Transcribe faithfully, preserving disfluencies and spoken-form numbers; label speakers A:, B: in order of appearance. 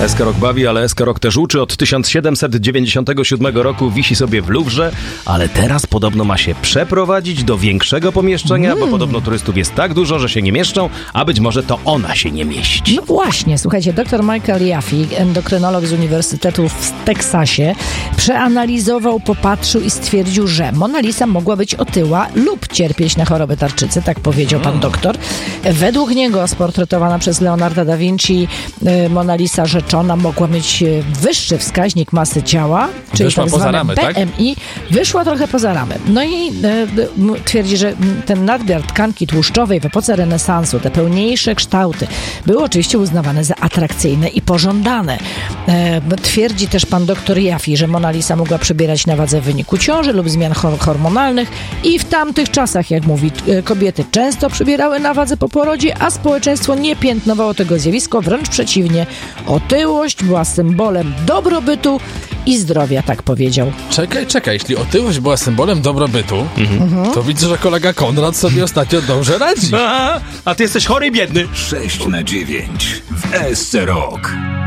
A: S K Rock bawi, ale S K Rock też uczy. Od tysiąc siedemset dziewięćdziesiątego siódmego roku wisi sobie w Luwrze, ale teraz podobno ma się przeprowadzić do większego pomieszczenia, mm. bo podobno turystów jest tak dużo, że się nie mieszczą, a być może to ona się nie mieści.
B: No właśnie, słuchajcie, dr Michael Jaffe, endokrynolog z Uniwersytetu w Teksasie, przeanalizował, popatrzył i stwierdził, że Mona Lisa mogła być otyła lub cierpieć na chorobę tarczycy, tak powiedział pan doktor. Według niego sportretowana przez Leonarda da Vinci Mona Lisa rzeczona mogła mieć wyższy wskaźnik masy ciała, czyli
C: wyszła
B: tak
C: poza
B: zwane
C: ramy,
B: B M I, tak? Wyszła trochę poza ramy. No i e, twierdzi, że ten nadmiar tkanki tłuszczowej w epoce renesansu, te pełniejsze kształty, były oczywiście uznawane za atrakcyjne i pożądane. E, twierdzi też pan doktor Jaffe, że Mona Lisa mogła przybierać na wadze w wyniku ciąży lub zmian hormonalnych i w tamtych czasach, jak mówi, kobiety często przybierały na wadze po porodzie, a społeczeństwo nie piętnowało tego zjawiska, wręcz przeciwnie. Otyłość była symbolem dobrobytu i zdrowia, tak powiedział.
C: Czekaj, czekaj, jeśli otyłość była symbolem dobrobytu, mhm. to widzę, że kolega Konrad sobie ostatnio dobrze radzi.
A: A, a ty jesteś chory i biedny.
D: sześć na dziewięć w S C Rock.